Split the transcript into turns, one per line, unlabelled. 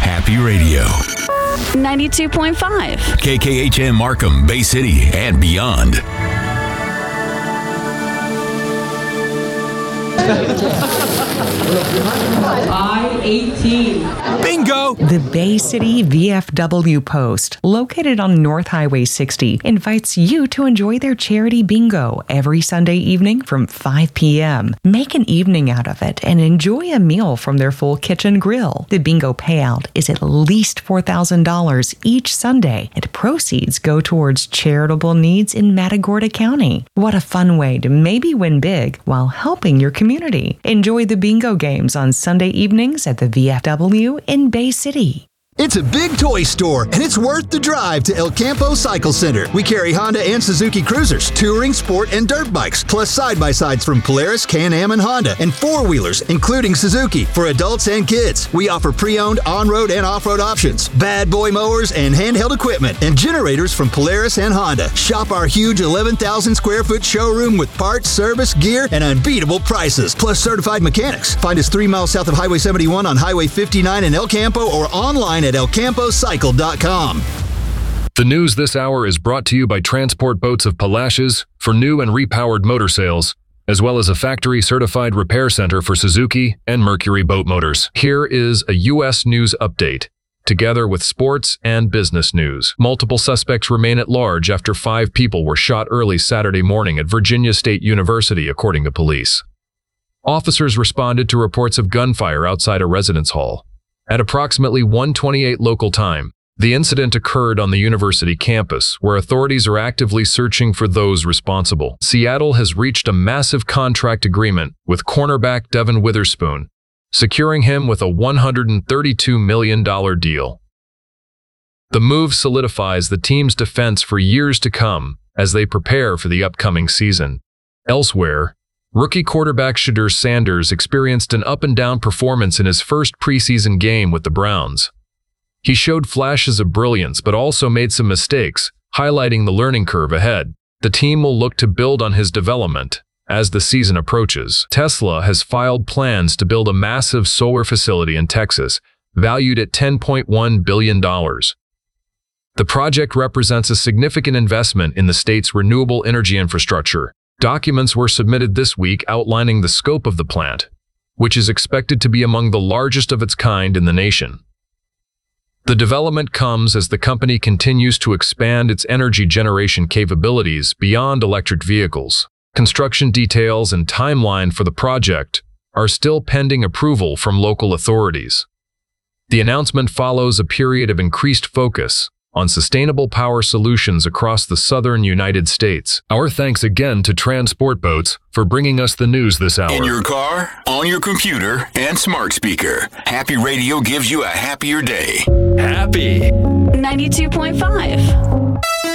Happy Radio.
92.5.
KKHM Markham, Bay City, and beyond.
I-18.
Bingo!
The Bay City VFW Post, located on North Highway 60, invites you to enjoy their charity bingo every Sunday evening from 5 p.m. Make an evening out of it and enjoy a meal from their full kitchen grill. The bingo payout is at least $4,000 each Sunday, and proceeds go towards charitable needs in Matagorda County. What a fun way to maybe win big while helping your community. Enjoy the bingo games on Sunday evenings at the VFW in Bay City.
It's a big toy store, and it's worth the drive to El Campo Cycle Center. We carry Honda and Suzuki Cruisers, touring, sport, and dirt bikes, plus side-by-sides from Polaris, Can-Am, and Honda, and four-wheelers, including Suzuki, for adults and kids. We offer pre-owned on-road and off-road options, bad boy mowers, and handheld equipment, and generators from Polaris and Honda. Shop our huge 11,000-square-foot showroom with parts, service, gear, and unbeatable prices, plus certified mechanics. Find us 3 miles south of Highway 71 on Highway 59 in El Campo or online at elcampocycle.com.
The news this hour is brought to you by Transport Boats of Palacios for new and repowered motor sales, as well as a factory-certified repair center for Suzuki and Mercury boat motors. Here is a U.S. news update, together with sports and business news. Multiple suspects remain at large after 5 people were shot early Saturday morning at Virginia State University, according to police. Officers responded to reports of gunfire outside a residence hall. At approximately 1:28 local time, the incident occurred on the university campus, where authorities are actively searching for those responsible. Seattle has reached a massive contract agreement with cornerback Devin Witherspoon, securing him with a $132 million deal. The move solidifies the team's defense for years to come as they prepare for the upcoming season. Elsewhere, rookie quarterback Shedeur Sanders experienced an up-and-down performance in his first preseason game with the Browns. He showed flashes of brilliance but also made some mistakes, highlighting the learning curve ahead. The team will look to build on his development as the season approaches. Tesla has filed plans to build a massive solar facility in Texas, valued at $10.1 billion. The project represents a significant investment in the state's renewable energy infrastructure. Documents were submitted this week outlining the scope of the plant, which is expected to be among the largest of its kind in the nation. The development comes as the company continues to expand its energy generation capabilities beyond electric vehicles. Construction details and timeline for the project are still pending approval from local authorities. The announcement follows a period of increased focus on sustainable power solutions across the southern United States. Our thanks again to Transport Boats for bringing us the news this hour.
In your car, on your computer, and smart speaker, Happy Radio gives you a happier day. Happy
92.5.